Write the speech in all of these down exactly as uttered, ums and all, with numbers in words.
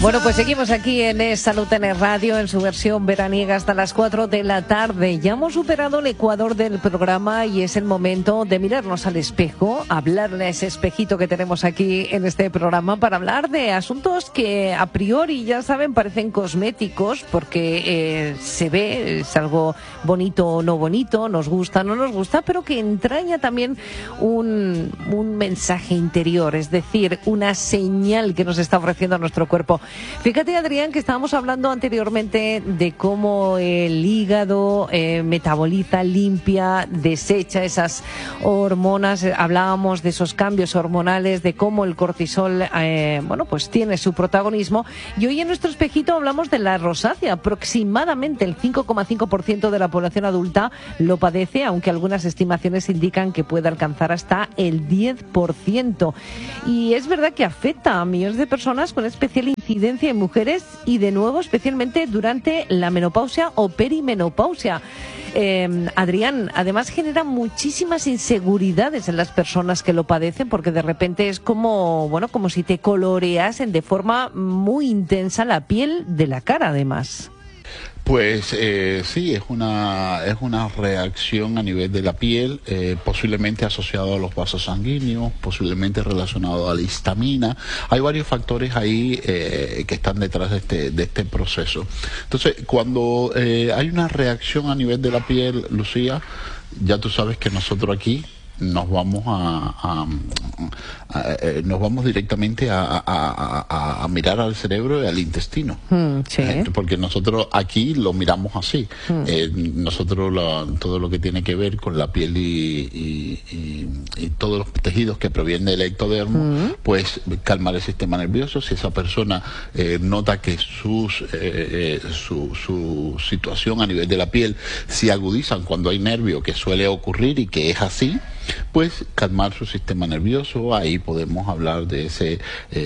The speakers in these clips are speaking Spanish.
Bueno, pues seguimos aquí en Es Salud en el Radio, en su versión veraniega hasta las cuatro de la tarde. Ya hemos superado el ecuador del programa y es el momento de mirarnos al espejo, hablarle a ese espejito que tenemos aquí en este programa para hablar de asuntos que a priori, ya saben, parecen cosméticos porque eh, se ve, es algo bonito o no bonito, nos gusta o no nos gusta, pero que entraña también un, un mensaje interior, es decir, una señal que nos está ofreciendo nuestro cuerpo. Fíjate, Adrián, que estábamos hablando anteriormente de cómo el hígado eh, metaboliza, limpia, desecha esas hormonas. Hablábamos de esos cambios hormonales, de cómo el cortisol, eh, bueno, pues tiene su protagonismo. Y hoy en nuestro espejito hablamos de la rosácea. Aproximadamente el cinco coma cinco por ciento de la población adulta lo padece, aunque algunas estimaciones indican que puede alcanzar hasta el diez por ciento. Y es verdad que afecta a millones de personas con especial incidencia en mujeres y, de nuevo, especialmente durante la menopausia o perimenopausia. Eh, Adrián, además genera muchísimas inseguridades en las personas que lo padecen, porque de repente es como, bueno, como si te coloreasen de forma muy intensa la piel de la cara, además. Pues eh, sí, es una es una reacción a nivel de la piel, eh, posiblemente asociado a los vasos sanguíneos, posiblemente relacionado a la histamina. Hay varios factores ahí eh, que están detrás de este de este proceso. Entonces, cuando eh, hay una reacción a nivel de la piel, Lucía, ya tú sabes que nosotros aquí nos vamos a, a, a, a nos vamos directamente a, a, a, a mirar al cerebro y al intestino, mm, sí. eh, porque nosotros aquí lo miramos así. mm. eh, nosotros lo, todo lo que tiene que ver con la piel y, y, y, y todos los tejidos que provienen del ectodermo, mm. pues calmar el sistema nervioso. Si esa persona eh, nota que sus eh, eh, su, su situación a nivel de la piel se agudizan cuando hay nervio, que suele ocurrir y que es así, pues calmar su sistema nervioso. Ahí podemos hablar de ese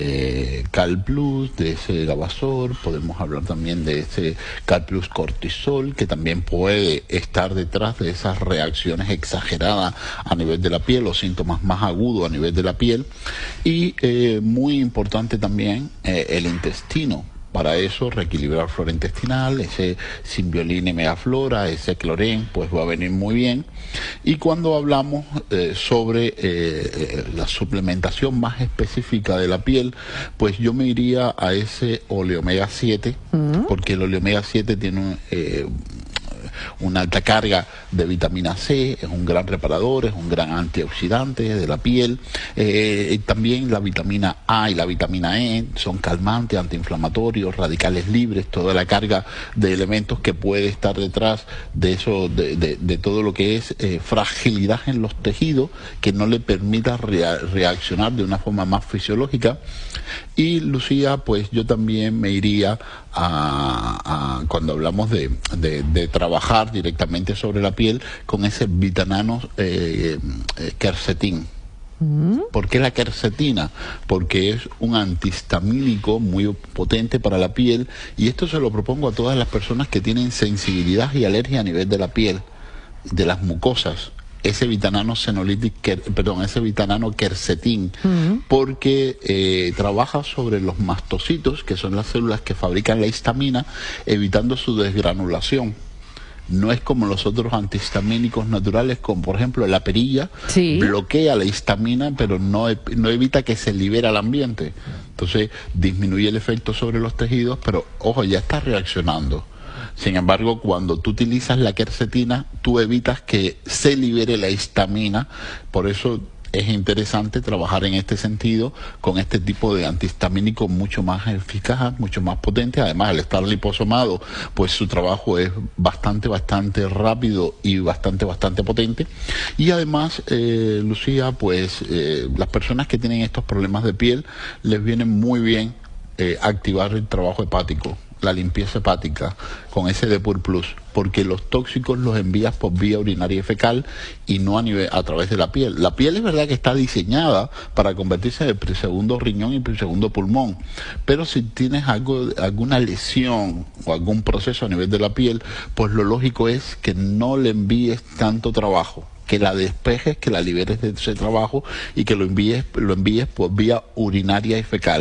eh, Cal Plus, de ese Gabasor, podemos hablar también de ese Cal Plus Cortisol, que también puede estar detrás de esas reacciones exageradas a nivel de la piel, los síntomas más agudos a nivel de la piel. Y eh, muy importante también eh, el intestino. Para eso, reequilibrar flora intestinal, ese Symbiolin Megaflora, ese Cloren, pues va a venir muy bien. Y cuando hablamos eh, sobre eh, eh, la suplementación más específica de la piel, pues yo me iría a ese Oleomega siete, uh-huh. porque el Oleomega siete tiene un... Eh, una alta carga de vitamina C, es un gran reparador, es un gran antioxidante de la piel. Eh, también la vitamina A y la vitamina E son calmantes, antiinflamatorios, radicales libres, toda la carga de elementos que puede estar detrás de eso, de, de, de todo lo que es eh, fragilidad en los tejidos, que no le permita rea reaccionar de una forma más fisiológica. Y Lucía, pues yo también me iría a, a cuando hablamos de, de, de trabajar directamente sobre la piel con ese Vitanano eh, eh, quercetín. ¿Por qué la quercetina? Porque es un antihistamínico muy potente para la piel, y esto se lo propongo a todas las personas que tienen sensibilidad y alergia a nivel de la piel, de las mucosas. Ese Vitanano Senolytic, perdón, ese Vitanano quercetín, uh-huh. porque eh, trabaja sobre los mastocitos, que son las células que fabrican la histamina, evitando su desgranulación. No es como los otros antihistamínicos naturales, como por ejemplo la perilla, sí. bloquea la histamina, pero no, no evita que se libere al ambiente. Entonces disminuye el efecto sobre los tejidos, pero ojo, ya está reaccionando. Sin embargo, cuando tú utilizas la quercetina, tú evitas que se libere la histamina. Por eso es interesante trabajar en este sentido con este tipo de antihistamínico mucho más eficaz, mucho más potente. Además, al estar liposomado, pues su trabajo es bastante, bastante rápido y bastante, bastante potente. Y además, eh, Lucía, pues eh, las personas que tienen estos problemas de piel, les viene muy bien eh, activar el trabajo hepático, la limpieza hepática con ese Depur Plus, porque los tóxicos los envías por vía urinaria y fecal y no a nivel a través de la piel. La piel es verdad que está diseñada para convertirse en el segundo riñón y el segundo pulmón, pero si tienes algo, alguna lesión o algún proceso a nivel de la piel, pues lo lógico es que no le envíes tanto trabajo, que la despejes, que la liberes de ese trabajo y que lo envíes, lo envíes por vía urinaria y fecal.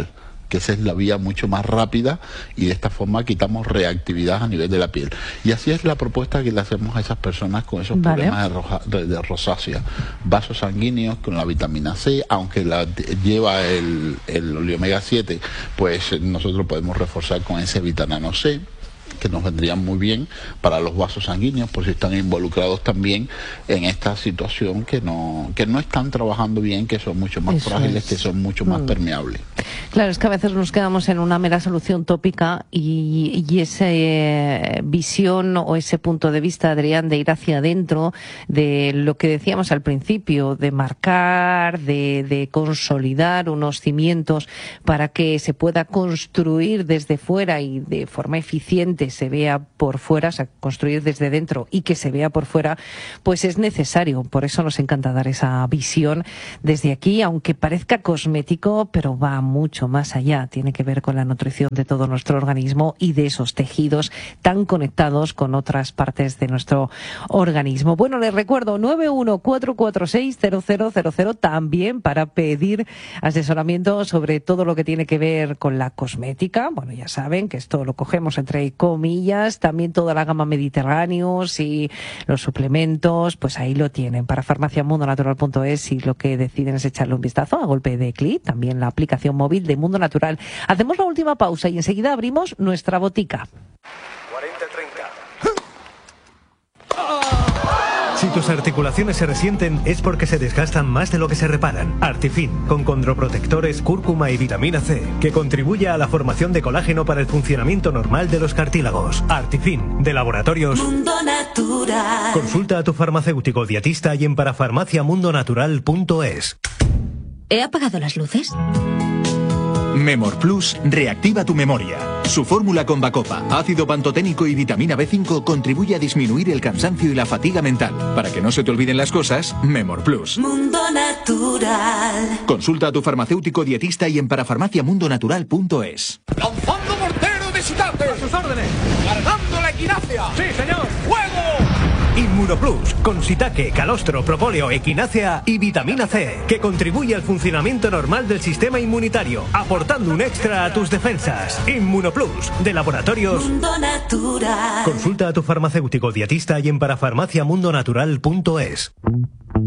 que esa es la vía mucho más rápida y de esta forma quitamos reactividad a nivel de la piel. Y así es la propuesta que le hacemos a esas personas con esos vale. problemas de, roja, de, de rosácea. Vasos sanguíneos con la vitamina C, aunque la lleva el, el omega siete, pues nosotros podemos reforzar con ese vitamina C, que nos vendría muy bien para los vasos sanguíneos, por si están involucrados también en esta situación que no que no están trabajando bien, que son mucho más Eso frágiles, es. que son mucho más mm. permeables. Claro, es que a veces nos quedamos en una mera solución tópica y, y esa eh, visión o ese punto de vista, Adrián, de ir hacia adentro, de lo que decíamos al principio, de marcar, de, de consolidar unos cimientos para que se pueda construir desde fuera y de forma eficiente se vea por fuera, o sea, construir desde dentro y que se vea por fuera, pues es necesario. Por eso nos encanta dar esa visión desde aquí, aunque parezca cosmético, pero va mucho más allá. Tiene que ver con la nutrición de todo nuestro organismo y de esos tejidos tan conectados con otras partes de nuestro organismo. Bueno, les recuerdo, nueve uno cuatro cuatro seis cero cero cero cero también para pedir asesoramiento sobre todo lo que tiene que ver con la cosmética. Bueno, ya saben que esto lo cogemos entre comillas, también toda la gama Mediterráneos y los suplementos, pues ahí lo tienen para farmacia mundo natural punto es y lo que deciden es echarle un vistazo a golpe de clic, también la aplicación móvil de Mundo Natural. Hacemos la última pausa y enseguida abrimos nuestra botica. cuarenta treinta. Si tus articulaciones se resienten es porque se desgastan más de lo que se reparan. Artifin, con condroprotectores, cúrcuma y vitamina C, que contribuye a la formación de colágeno para el funcionamiento normal de los cartílagos. Artifin, de Laboratorios Mundo Natural. Consulta a tu farmacéutico dietista y en parafarmacia mundo natural punto es. ¿He apagado las luces? Memor Plus reactiva tu memoria. Su fórmula con Bacopa, ácido pantoténico y vitamina B cinco contribuye a disminuir el cansancio y la fatiga mental. Para que no se te olviden las cosas, Memor Plus. Mundo Natural. Consulta a tu farmacéutico dietista y en parafarmacia mundo natural punto es. ¡Lanzando mortero de Shitate! ¡A sus órdenes! ¡Cargando la equinacia! ¡Sí, señor! ¡Fuego! Inmunoplus, con shiitake, calostro, propóleo, equinácea y vitamina C, que contribuye al funcionamiento normal del sistema inmunitario, aportando un extra a tus defensas. Inmunoplus, de Laboratorios Mundo Natural. Consulta a tu farmacéutico dietista y en parafarmacia mundo natural punto es.